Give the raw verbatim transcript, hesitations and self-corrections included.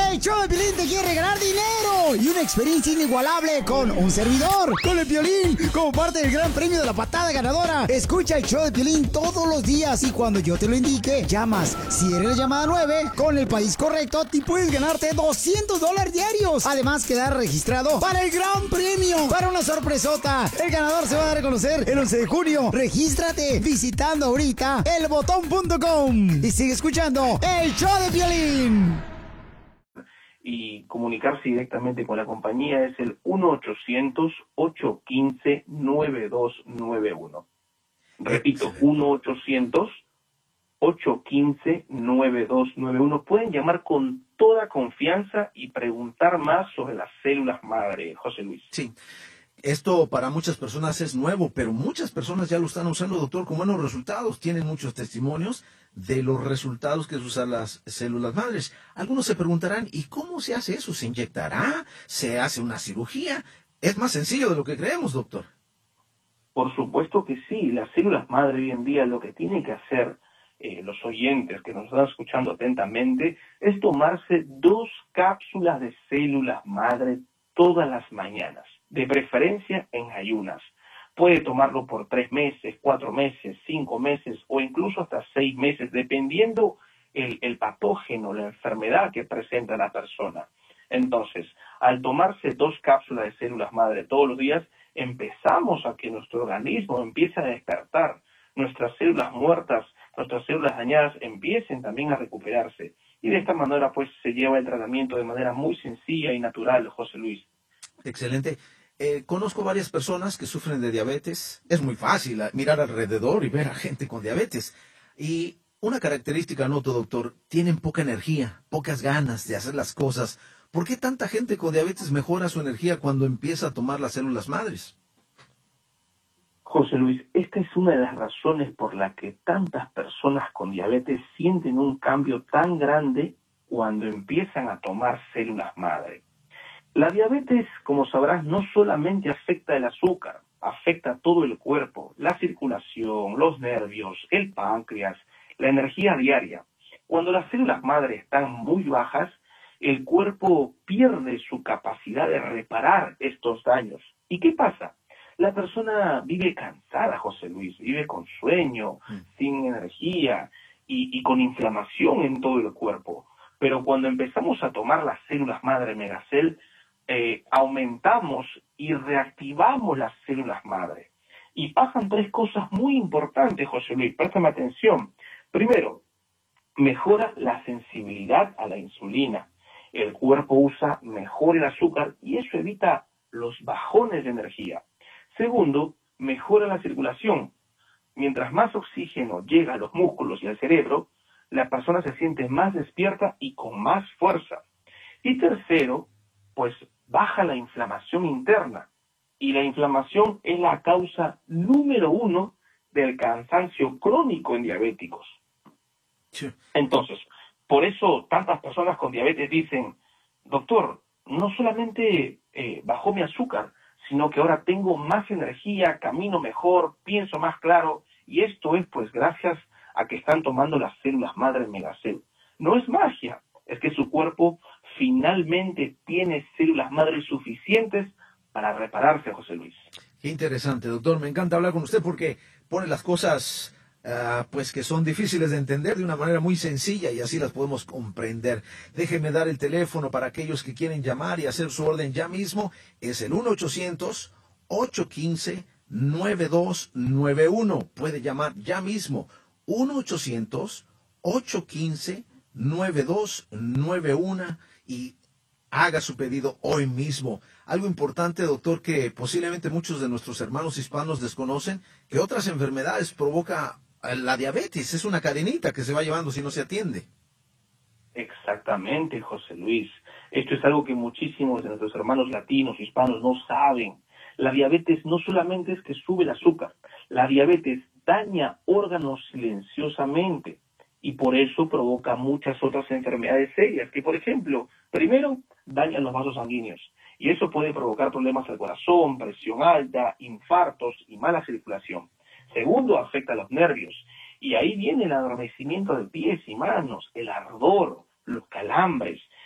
El show de Piolín te quiere regalar dinero y una experiencia inigualable con un servidor, con el Piolín, como parte del gran premio de la patada ganadora. Escucha el show de Piolín todos los días y cuando yo te lo indique, llamas. Si eres la llamada nueve, con el país correcto, te puedes ganarte doscientos dólares diarios. Además, quedar registrado para el gran premio, para una sorpresota. El ganador se va a dar a conocer el once de junio. Regístrate visitando ahorita el botón punto com y sigue escuchando el show de Piolín. Y comunicarse directamente con la compañía es el uno ochocientos, ocho uno cinco, nueve dos nueve uno. Repito, uno ochocientos, ocho uno cinco, nueve dos nueve uno. Pueden llamar con toda confianza y preguntar más sobre las células madre, José Luis. Sí. Esto para muchas personas es nuevo, pero muchas personas ya lo están usando, doctor, con buenos resultados. Tienen muchos testimonios de los resultados que usan las células madres. Algunos se preguntarán, ¿y cómo se hace eso? ¿Se inyectará? ¿Se hace una cirugía? Es más sencillo de lo que creemos, doctor. Por supuesto que sí. Las células madre hoy en día lo que tienen que hacer eh, los oyentes que nos están escuchando atentamente es tomarse dos cápsulas de células madre todas las mañanas, de preferencia en ayunas. Puede tomarlo por tres meses, cuatro meses, cinco meses o incluso hasta seis meses, dependiendo el, el patógeno, la enfermedad que presenta la persona. Entonces, al tomarse dos cápsulas de células madre todos los días, empezamos a que nuestro organismo empiece a despertar. Nuestras células muertas, nuestras células dañadas empiecen también a recuperarse. Y de esta manera, pues, se lleva el tratamiento de manera muy sencilla y natural, José Luis. Excelente. Eh, conozco varias personas que sufren de diabetes. Es muy fácil mirar alrededor y ver a gente con diabetes. Y una característica noto, doctor, tienen poca energía, pocas ganas de hacer las cosas. ¿Por qué tanta gente con diabetes mejora su energía cuando empieza a tomar las células madres? José Luis, esta es una de las razones por la que tantas personas con diabetes sienten un cambio tan grande cuando empiezan a tomar células madre. La diabetes, como sabrás, no solamente afecta el azúcar, afecta todo el cuerpo, la circulación, los nervios, el páncreas, la energía diaria. Cuando las células madre están muy bajas, el cuerpo pierde su capacidad de reparar estos daños. ¿Y qué pasa? La persona vive cansada, José Luis, vive con sueño, mm. sin energía y, y con inflamación en todo el cuerpo. Pero cuando empezamos a tomar las células madre Megacel, eh, aumentamos y reactivamos las células madre. Y pasan tres cosas muy importantes, José Luis, préstame atención. Primero, mejora la sensibilidad a la insulina. El cuerpo usa mejor el azúcar y eso evita los bajones de energía. Segundo, mejora la circulación. Mientras más oxígeno llega a los músculos y al cerebro, la persona se siente más despierta y con más fuerza. Y tercero, pues baja la inflamación interna. Y la inflamación es la causa número uno del cansancio crónico en diabéticos. Sí. Entonces, por eso tantas personas con diabetes dicen, doctor, no solamente eh, bajó mi azúcar, sino que ahora tengo más energía, camino mejor, pienso más claro, y esto es pues gracias a que están tomando las células madre Megacel. No es magia, es que su cuerpo finalmente tiene células madre suficientes para repararse, José Luis. Qué interesante, doctor, me encanta hablar con usted porque pone las cosas Uh, pues que son difíciles de entender de una manera muy sencilla y así las podemos comprender. Déjeme dar el teléfono para aquellos que quieren llamar y hacer su orden ya mismo. Es el uno ochocientos, ocho uno cinco, nueve dos nueve uno. Puede llamar ya mismo. uno ochocientos, ocho uno cinco, nueve dos nueve uno y haga su pedido hoy mismo. Algo importante, doctor, que posiblemente muchos de nuestros hermanos hispanos desconocen, que otras enfermedades provoca la diabetes. Es una cadenita que se va llevando si no se atiende. Exactamente, José Luis. Esto es algo que muchísimos de nuestros hermanos latinos, hispanos, no saben. La diabetes no solamente es que sube el azúcar, la diabetes daña órganos silenciosamente y por eso provoca muchas otras enfermedades serias, que por ejemplo, primero, dañan los vasos sanguíneos y eso puede provocar problemas al corazón, presión alta, infartos y mala circulación. Segundo, afecta a los nervios y ahí viene el adormecimiento de pies y manos, el ardor, los calambres.